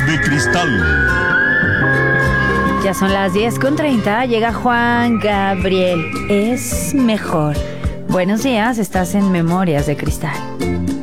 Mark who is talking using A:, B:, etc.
A: de Cristal.
B: Ya son las 10:30, llega Juan Gabriel. Es mejor. Buenos días, estás en Memorias de Cristal.